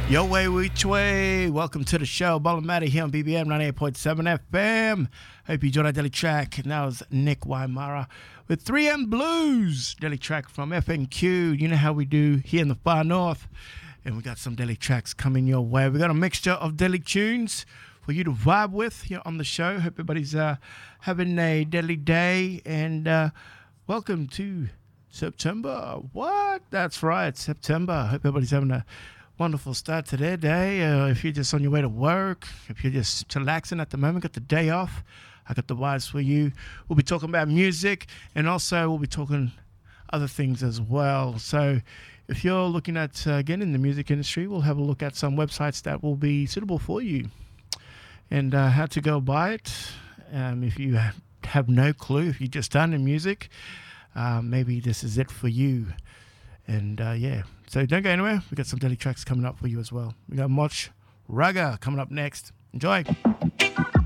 Yo way, which way? Welcome to the show. Ballin' here on BBM 98.7 FM. Hope you enjoyed our daily track. And that was Nick Waimara with 3M Blues. Daily track from FNQ. You know how we do here in the far north. And we got some daily tracks coming your way. We got a mixture of daily tunes for you to vibe with here on the show. Hope everybody's having a daily day. And welcome to September. What? That's right, September. Hope everybody's having a wonderful start to their day. If you're just on your way to work, if you're just relaxing at the moment, got the day off, I got the vibes for you. We'll be talking about music, and also we'll be talking other things as well. So if you're looking at getting in the music industry, we'll have a look at some websites that will be suitable for you and how to go by it. If you have no clue, if you're just starting in music, maybe this is it for you. And yeah, so don't go anywhere. We got some daily tracks coming up for you as well. We got Moch Raga coming up next. Enjoy.